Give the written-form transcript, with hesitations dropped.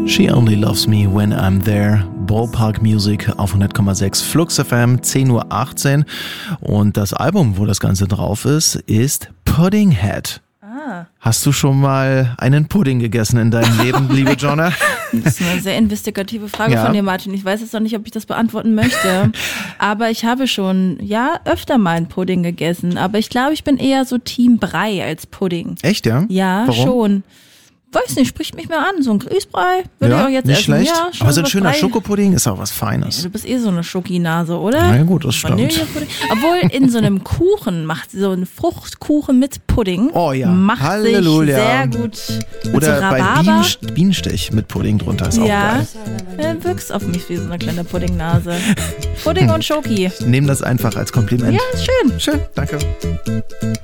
She Only Loves Me When I'm There. Ballpark Music auf 100,6 Flux FM, 10:18 Uhr. Und das Album, wo das Ganze drauf ist Puddinghead. Hast du schon mal einen Pudding gegessen in deinem Leben, liebe Jonna? Das ist eine sehr investigative Frage von dir, Martin. Ich weiß jetzt noch nicht, ob ich das beantworten möchte. Aber ich habe schon, öfter mal einen Pudding gegessen. Aber ich glaube, ich bin eher so Team Brei als Pudding. Echt, ja? Ja, warum? Schon. Weiß nicht, spricht mich mehr an. So ein Grießbrei würde ich auch jetzt nicht essen. Schlecht. Ja, aber so ein schöner Brei. Schokopudding ist auch was Feines. Ja, du bist so eine Schokinase, oder? Na ja, gut, das stimmt. Vanillepudding. Obwohl in so einem Kuchen macht so ein Fruchtkuchen mit Pudding. Oh ja, macht Halleluja. sich sehr gut. Mit Oder so bei Rhabarber. Bienenstich mit Pudding drunter ist auch geil. Ja, wirkst auf mich wie so eine kleine Puddingnase. Pudding und Schoki. Ich nehme das einfach als Kompliment. Ja, ist schön. Schön, danke.